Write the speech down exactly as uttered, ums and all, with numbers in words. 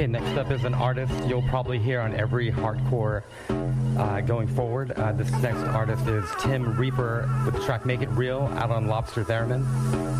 Okay, next up is an artist you'll probably hear on every hardcore uh, going forward. Uh, this next artist is Tim Reaper with the track Make It Real out on Lobster Theremin.